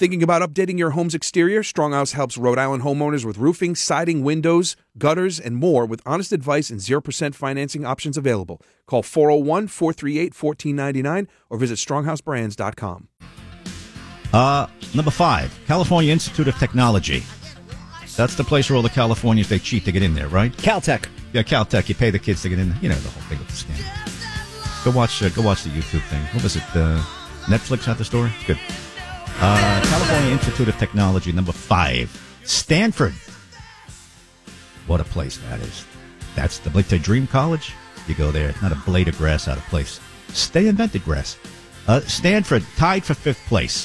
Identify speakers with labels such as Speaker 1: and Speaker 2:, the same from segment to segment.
Speaker 1: Thinking about updating your home's exterior? Stronghouse helps Rhode Island homeowners with roofing, siding, windows, gutters, and more with honest advice and 0% financing options available. Call 401-438-1499 or visit stronghouseBrands.com.
Speaker 2: Number 5, California Institute of Technology. That's the place where all the Californians, they cheat to get in there, right?
Speaker 3: Caltech.
Speaker 2: Yeah, Caltech. You pay the kids to get in there. You know, the whole thing with the scam. Go watch the YouTube thing. What was it? Netflix had the story? Good. California Institute of Technology, number 5. Stanford. What a place that is. That's the Blake to Dream College. You go there, not a blade of grass out of place. They invented grass. Stanford tied for 5th place.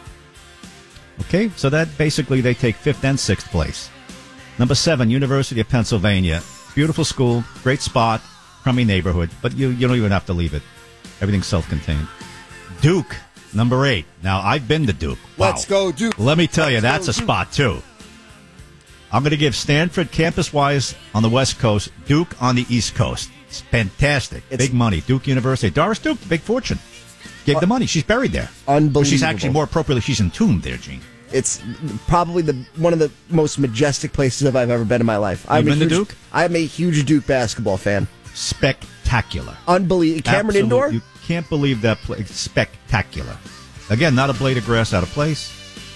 Speaker 2: Okay, so that basically they take 5th and 6th place. Number 7, University of Pennsylvania. Beautiful school, great spot, crummy neighborhood, but you don't even have to leave it. Everything's self-contained. Duke, number 8. Now, I've been to Duke. Wow.
Speaker 3: Let's go, Duke.
Speaker 2: Let me tell you, that's a spot, too. I'm going to give Stanford campus-wise on the West Coast, Duke on the East Coast. It's fantastic. Big money. Duke University. Doris Duke, big fortune. Gave the money. She's buried there.
Speaker 3: Unbelievable.
Speaker 2: Or she's actually, more appropriately, she's entombed there, Gene.
Speaker 3: It's probably one of the most majestic places I've ever been in my life.
Speaker 2: You've been to Duke?
Speaker 3: I'm a huge Duke basketball fan.
Speaker 2: Spectacular.
Speaker 3: Unbelievable. Cameron Indoor?
Speaker 2: You can't believe that place. Spectacular. Again, not a blade of grass out of place.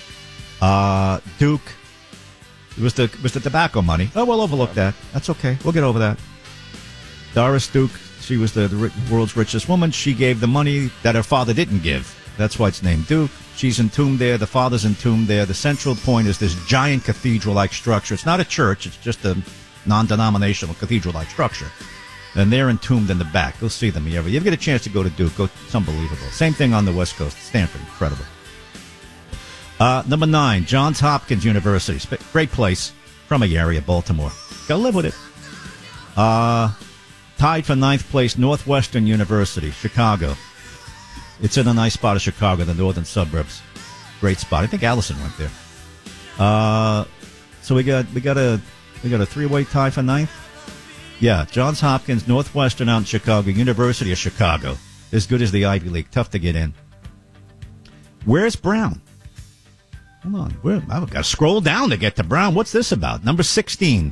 Speaker 2: Duke. It was the tobacco money. Oh, we'll overlook that. That's okay. We'll get over that. Doris Duke, she was the world's richest woman. She gave the money that her father didn't give. That's why it's named Duke. She's entombed there. The father's entombed there. The central point is this giant cathedral-like structure. It's not a church. It's just a non-denominational cathedral-like structure. And they're entombed in the back. You'll see them if you ever get a chance to go to Duke. It's unbelievable. Same thing on the West Coast. Stanford, incredible. Number 9, Johns Hopkins University. Great place. From a area, Baltimore. Gotta live with it. Tied for 9th place, Northwestern University, Chicago. It's in a nice spot of Chicago, the northern suburbs. Great spot. I think Allison went there. So we got a 3-way tie for 9th. Yeah, Johns Hopkins, Northwestern out in Chicago, University of Chicago. As good as the Ivy League. Tough to get in. Where's Brown? Hold on. I've got to scroll down to get to Brown. What's this about? Number 16.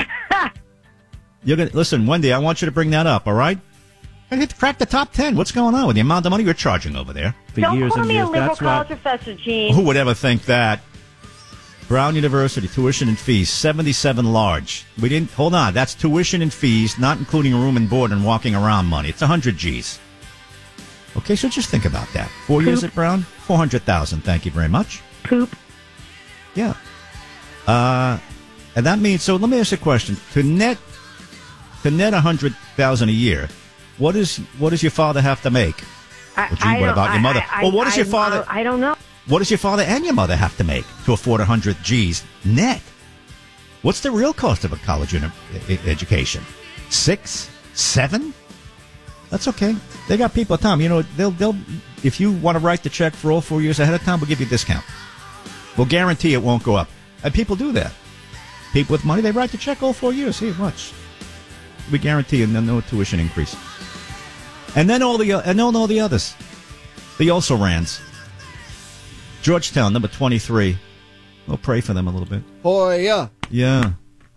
Speaker 2: Listen, Wendy, I want you to bring that up, all right? I hit to crack the top 10. What's going on with the amount of money you're charging over there?
Speaker 4: Don't call me a liberal college professor, Gene.
Speaker 2: Who would ever think that? Brown University, tuition and fees, 77 large. Hold on, that's tuition and fees, not including room and board and walking around money. It's 100 G's. Okay, so just think about that. 4 years at Brown, 400,000. Thank you very much.
Speaker 4: Poop.
Speaker 2: Yeah. And that means, so let me ask you a question. To net 100,000 a year, what does your father have to make? What about your mother? What does your father?
Speaker 4: I don't know.
Speaker 2: What does your father and your mother have to make to afford 100 G's net? What's the real cost of a college education? 6, 7? That's okay. They got people, Tom. They'll if you want to write the check for all 4 years ahead of time, we'll give you a discount. We'll guarantee it won't go up. And people do that. People with money, they write the check all 4 years. Here, watch. We guarantee no tuition increase. And then all the others. The also-rans. Georgetown, number 23. We'll pray for them a little bit.
Speaker 3: Oh, yeah.
Speaker 2: Yeah.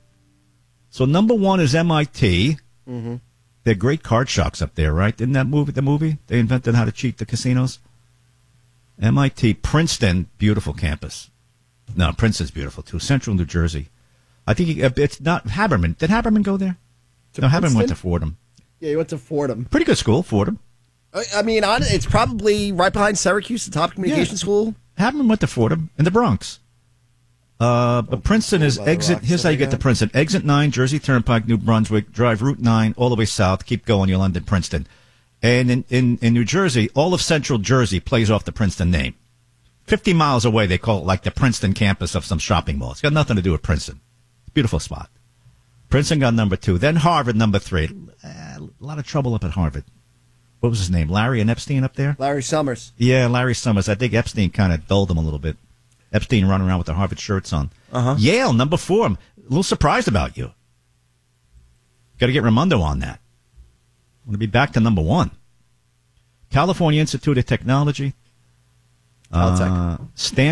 Speaker 2: So number 1 is MIT.
Speaker 3: Mm-hmm.
Speaker 2: They're great card sharks up there, right? Didn't that the movie? They invented how to cheat the casinos. MIT, Princeton, beautiful campus. No, Princeton's beautiful, too. Central New Jersey. I think it's not Haberman. Did Haberman go there? No, Haberman went to Fordham.
Speaker 3: Yeah, he went to Fordham.
Speaker 2: Pretty good school, Fordham.
Speaker 3: I mean, it's probably right behind Syracuse, the top communication school.
Speaker 2: Haberman went to Fordham in the Bronx. But Princeton is exit. Here's how you get to Princeton. Exit 9, Jersey Turnpike, New Brunswick. Drive Route 9 all the way south. Keep going. You'll end at Princeton. And in New Jersey, all of Central Jersey plays off the Princeton name. 50 miles away, they call it like the Princeton campus of some shopping mall. It's got nothing to do with Princeton. Beautiful spot. Princeton got number 2. Then Harvard, number 3. A lot of trouble up at Harvard. What was his name? Larry and Epstein up there?
Speaker 3: Larry Summers.
Speaker 2: Yeah, Larry Summers. I think Epstein kind of dulled him a little bit. Epstein running around with the Harvard shirts on.
Speaker 3: Uh-huh.
Speaker 2: Yale, number 4. I'm a little surprised about you. Got to get Raimondo on that. I'm going to be back to number 1. California Institute of Technology.
Speaker 3: Caltech.
Speaker 2: Stanford.